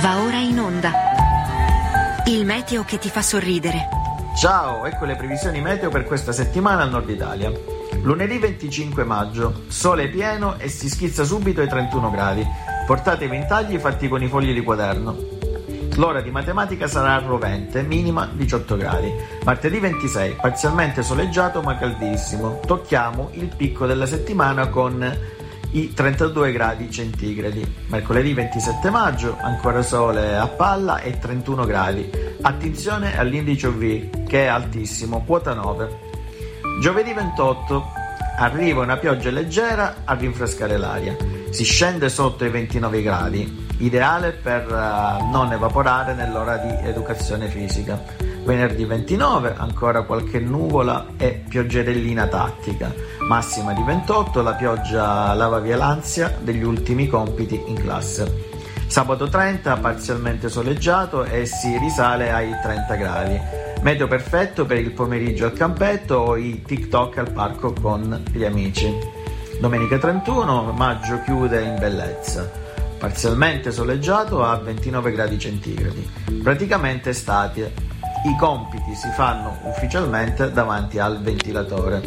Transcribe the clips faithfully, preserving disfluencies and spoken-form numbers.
Va ora in onda il meteo che ti fa sorridere. Ciao, ecco le previsioni meteo per questa settimana al nord Italia. Lunedì venticinque maggio, sole pieno e si schizza subito ai trentuno gradi. Portate i ventagli fatti con i fogli di quaderno. L'ora di matematica sarà rovente, minima diciotto gradi. Martedì ventisei, parzialmente soleggiato ma caldissimo. Tocchiamo il picco della settimana con i trentadue gradi centigradi. Mercoledì ventisette maggio, ancora sole a palla e trentuno gradi. Attenzione all'indice U V che è altissimo, quota nove. Giovedì ventotto, arriva una pioggia leggera a rinfrescare l'aria. Si scende sotto i ventinove gradi, ideale per uh, non evaporare nell'ora di educazione fisica. Venerdì ventinove, ancora qualche nuvola e pioggerellina tattica. Massima di ventotto, la pioggia lava via l'ansia degli ultimi compiti in classe. Sabato trenta, parzialmente soleggiato e si risale ai trenta gradi. Meteo perfetto per il pomeriggio al campetto o i TikTok al parco con gli amici. Domenica trentuno maggio chiude in bellezza. Parzialmente soleggiato a ventinove gradi centigradi. Praticamente estate. I compiti si fanno ufficialmente davanti al ventilatore.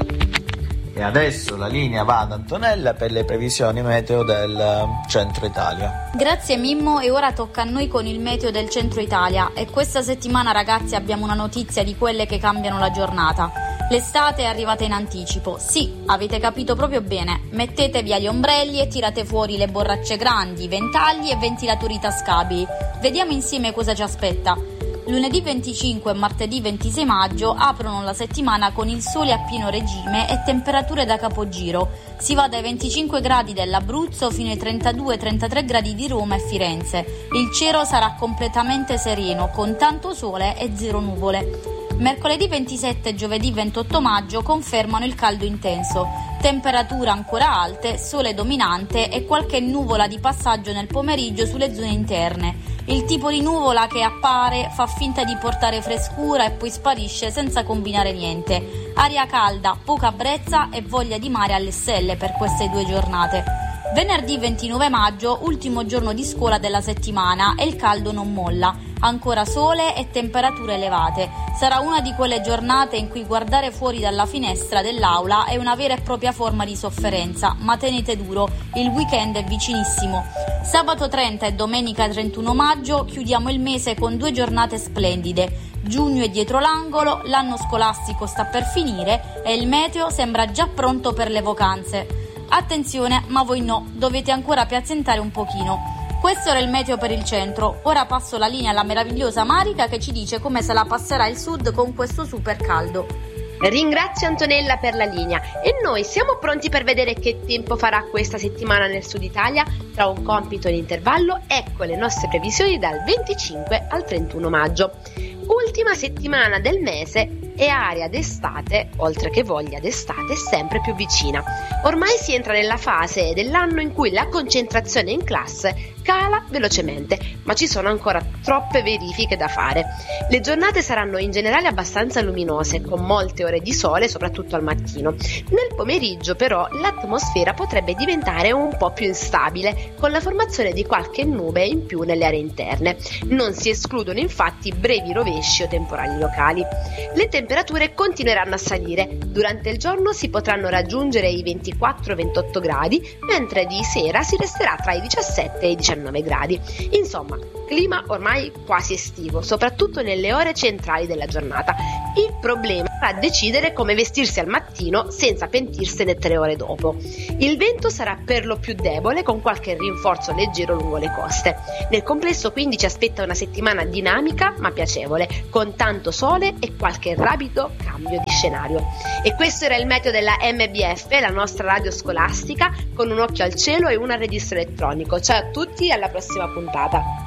E adesso la linea va ad Antonella per le previsioni meteo del centro Italia. Grazie Mimmo, e ora tocca a noi con il meteo del centro Italia. E questa settimana, ragazzi, abbiamo una notizia di quelle che cambiano la giornata. L'estate è arrivata in anticipo. Sì, avete capito proprio bene. Mettete via gli ombrelli e tirate fuori le borracce grandi, ventagli e ventilatori tascabili. Vediamo insieme cosa ci aspetta. Lunedì venticinque e martedì ventisei maggio aprono la settimana con il sole a pieno regime e temperature da capogiro. Si va dai venticinque gradi dell'Abruzzo fino ai trentadue trentatré gradi di Roma e Firenze. Il cielo sarà completamente sereno, con tanto sole e zero nuvole. Mercoledì ventisette e giovedì ventotto maggio confermano il caldo intenso. Temperature ancora alte, sole dominante e qualche nuvola di passaggio nel pomeriggio sulle zone interne. Il tipo di nuvola che appare fa finta di portare frescura e poi sparisce senza combinare niente. Aria calda, poca brezza e voglia di mare alle stelle per queste due giornate. Venerdì ventinove maggio, ultimo giorno di scuola della settimana e il caldo non molla. Ancora sole e temperature elevate. Sarà una di quelle giornate in cui guardare fuori dalla finestra dell'aula è una vera e propria forma di sofferenza, ma tenete duro, il weekend è vicinissimo. Sabato trenta e domenica trentuno maggio chiudiamo il mese con due giornate splendide. Giugno è dietro l'angolo, l'anno scolastico sta per finire e il meteo sembra già pronto per le vacanze. Attenzione, ma voi no, dovete ancora piazzentare un pochino. Questo era il meteo per il centro. Ora passo la linea alla meravigliosa Marica che ci dice come se la passerà il sud con questo super caldo. Ringrazio Antonella per la linea e noi siamo pronti per vedere che tempo farà questa settimana nel sud Italia. Tra un compito e l'intervallo, ecco le nostre previsioni dal venticinque al trentuno maggio. Ultima settimana del mese e aria d'estate, oltre che voglia d'estate, sempre più vicina. Ormai si entra nella fase dell'anno in cui la concentrazione in classe cala velocemente, ma ci sono ancora troppe verifiche da fare. Le giornate saranno in generale abbastanza luminose, con molte ore di sole, soprattutto al mattino. Nel pomeriggio, però, l'atmosfera potrebbe diventare un po' più instabile, con la formazione di qualche nube in più nelle aree interne. Non si escludono infatti brevi rovesci o temporali locali. Le temperature continueranno a salire. Durante il giorno si potranno raggiungere i ventiquattro ventotto gradi, mentre di sera si resterà tra i diciassette e i diciannove gradi. Insomma, clima ormai quasi estivo, soprattutto nelle ore centrali della giornata. Il problema sarà decidere come vestirsi al mattino senza pentirsene tre ore dopo. Il vento sarà per lo più debole, con qualche rinforzo leggero lungo le coste. Nel complesso quindi ci aspetta una settimana dinamica ma piacevole, con tanto sole e qualche rapido cambio di scenario. E questo era il meteo della M B F, la nostra radio scolastica, con un occhio al cielo e un registro elettronico. Ciao a tutti, alla prossima puntata.